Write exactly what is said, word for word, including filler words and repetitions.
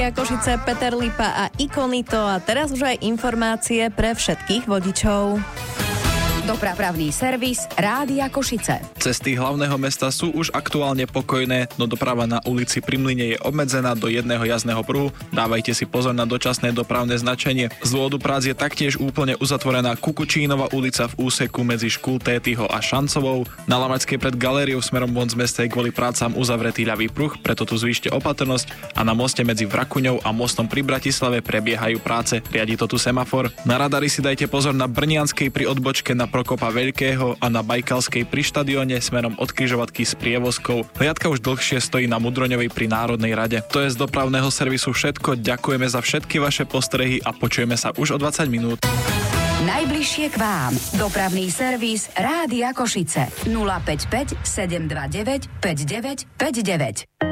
Košice, Peter Lipa a Ikonito a teraz už aj informácie pre všetkých vodičov. Dopravný servis Rádia Košice. Cesty hlavného mesta sú už aktuálne pokojné, no doprava na ulici Pri Mlyne je obmedzená do jedného jazdného pruhu. Dávajte si pozor na dočasné dopravné značenie. Z dôvodu prác je taktiež úplne uzatvorená Kukučínova ulica v úseku medzi Škultétyho a Šancovou. Na Lamačskej pred galériou smerom von z mesta je kvôli prácam uzavretý ľavý pruh, preto tu zvýšte opatrnosť a na moste medzi Vrakuňou a mostom pri Bratislave prebiehajú práce. Riadi to tu semafor. Na radari si dajte pozor na Brnianskej pri odbočke na Prokopa Veľkého a na Bajkalskej pri štadióne smerom od križovatky s prievozkou. Hliadka už dlhšie stojí na Mudroňovej pri Národnej rade. To je z dopravného servisu všetko. Ďakujeme za všetky vaše postrehy a počujeme sa už o dvadsať minút. Najbližšie k vám. Dopravný servis Rádia Košice. nula päť päť sedem dva deväť päť deväť päť deväť.